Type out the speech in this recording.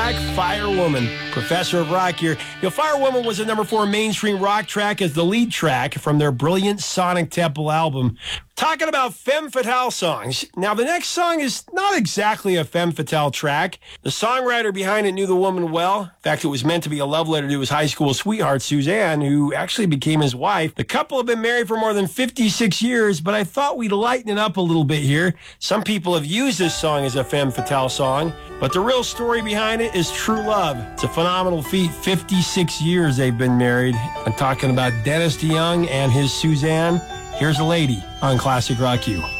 track, Firewoman. Professor of Rock here. Firewoman was a number 4 mainstream rock track as the lead track from their brilliant Sonic Temple album. Talking about femme fatale songs. Now, the next song is not exactly a femme fatale track. The songwriter behind it knew the woman well. In fact, it was meant to be a love letter to his high school sweetheart, Suzanne, who actually became his wife. The couple have been married for more than 56 years, but I thought we'd lighten it up a little bit here. Some people have used this song as a femme fatale song, but the real story behind it is true love. It's a phenomenal feat. 56 years they've been married. I'm talking about Dennis DeYoung and his Suzanne. Here's a lady on Classic Rock U.